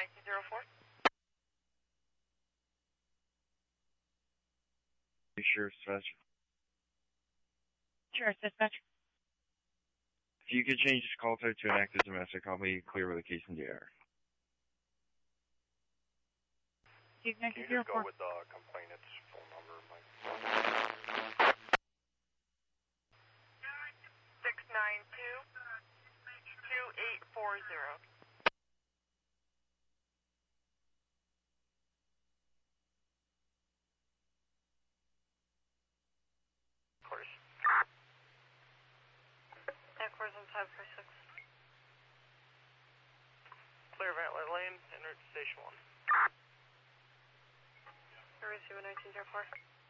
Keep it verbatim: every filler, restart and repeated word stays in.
nineteen zero four. Sure, dispatch. Sure, dispatch. If you could change this call type to an active domestic, I'll be clear with the case in the air. Can Can you just go with the uh, complainant's phone number, Mike? six nine two, two eight four zero. Of course. Headquarters on five four six. Clear Ventlet Lane, enter station one. Receiver nineteen zero four.